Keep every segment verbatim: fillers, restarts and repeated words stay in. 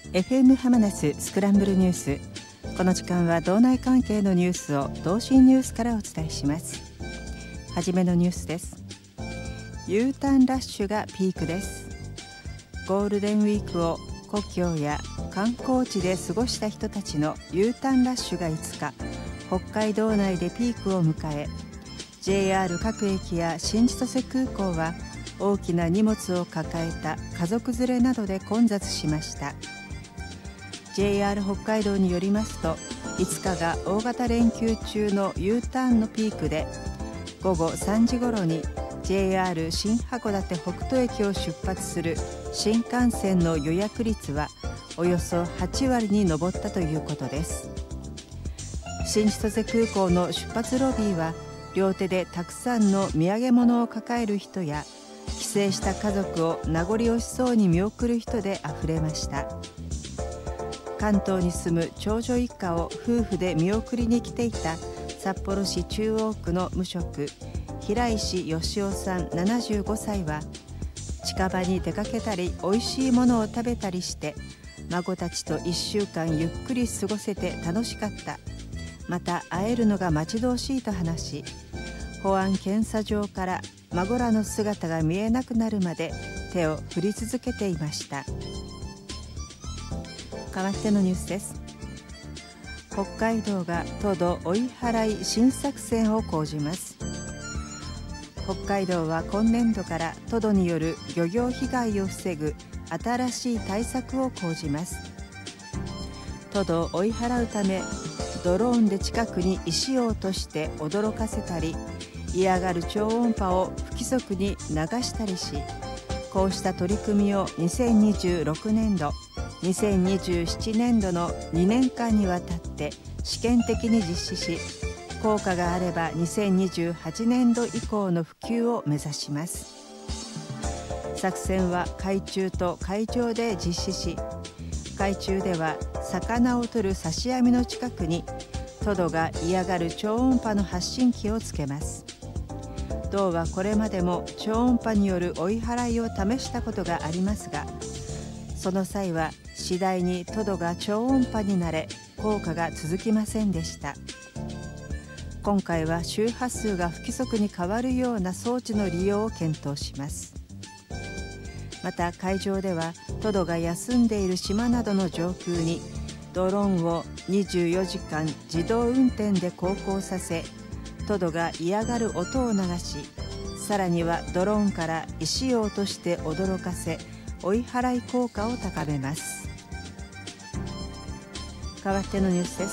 エフエム ハマナススクランブルニュース。この時間は道内関係のニュースを同心ニュースからお伝えします。はじめのニュースです。U ターンラッシュがピークです。ゴールデンウィークを故郷や観光地で過ごした人たちの U ターンラッシュがいつか北海道内でピークを迎え、 ジェイアール 各駅や新千歳空港は大きな荷物を抱えた家族連れなどで混雑しました。 ジェイアール 北海道によりますと、いつかが大型連休中の U ターンのピークで、ごごさんじ頃に ジェイアール 新函館北斗駅を出発する新幹線の予約率はおよそはち割に上ったということです。新千歳空港の出発ロビーは両手でたくさんの土産物を抱える人や、帰省した家族を名残惜しそうに見送る人であふれました。関東に住む長女一家を夫婦で見送りに来ていた札幌市中央区の無職平石義雄さんななじゅうごさいは、近場に出かけたりおいしいものを食べたりして孫たちといっしゅうかんゆっくり過ごせて楽しかった、また会えるのが待ち遠しいと話し、保安検査場から孫らの姿が見えなくなるまで手を振り続けていました。代わってのニュースです。北海道がトド追い払い新作戦を講じます。北海道は今年度からトドによる漁業被害を防ぐ新しい対策を講じます。トドを追い払うため、ドローンで近くに石を落として驚かせたり、嫌がる超音波を不規則に流したりし、こうした取り組みをにせんにじゅうろくねんど、にせんにじゅうななねんどのにねんかんにわたって試験的に実施し、効果があればにせんにじゅうはちねんど以降の普及を目指します。作戦は海中と海上で実施し、海中では魚を取る刺し網の近くにトドが嫌がる超音波の発信機をつけます。道はこれまでも超音波による追い払いを試したことがありますが、その際は次第にトドが超音波に慣れ、効果が続きませんでした。今回は周波数が不規則に変わるような装置の利用を検討します。また海上ではトドが休んでいる島などの上空にドローンをにじゅうよじかん自動運転で航行させ、トドが嫌がる音を流し、さらにはドローンから石を落として驚かせ、追い払い効果を高めます。代わってのニュースです。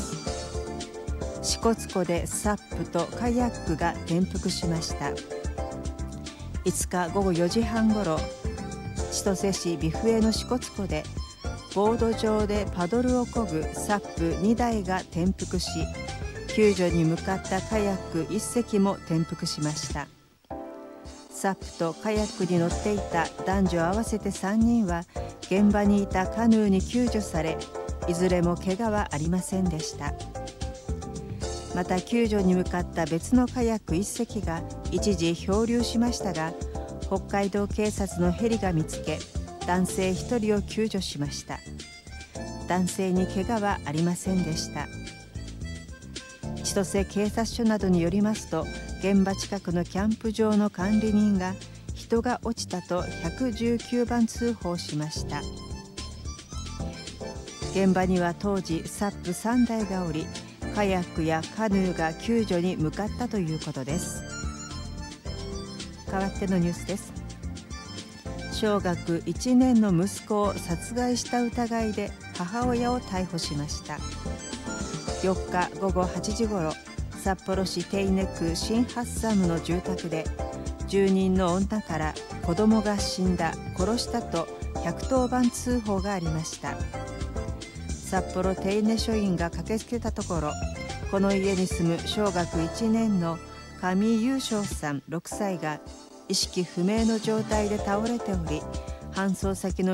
支笏湖でサップとカヤックが転覆しました。いつかごごよじはんごろ、千歳市美孚江の支笏湖でボード上でパドルを漕ぐサップにだいが転覆し、救助に向かったカヤックいっせきも転覆しました。サップとカヤックに乗っていた男女合わせてさんにんは現場にいたカヌーに救助され、いずれも怪我はありませんでした。また救助に向かった別のカヤックいっせきが一時漂流しましたが、北海道警察のヘリが見つけ、男性ひとりを救助しました。男性に怪我はありませんでした。千歳警察署などによりますと、現場近くのキャンプ場の管理人が人が落ちたとひゃくじゅうきゅうばん通報しました。現場には当時サップさんだいがおり、カヤックやカヌーが救助に向かったということです。代わってのニュースです。小学いちねんの息子を殺害した疑いで母親を逮捕しました。よっかごごはちじごろ、札幌市手稲区新ハッサムの住宅で住人の女から子供が死んだ、殺したとひゃくとおばん通報がありました。札幌手稲署員が駆けつけたところ、この家に住む小学いちねんの上優勝さんろくさいが意識不明の状態で倒れており、搬送先の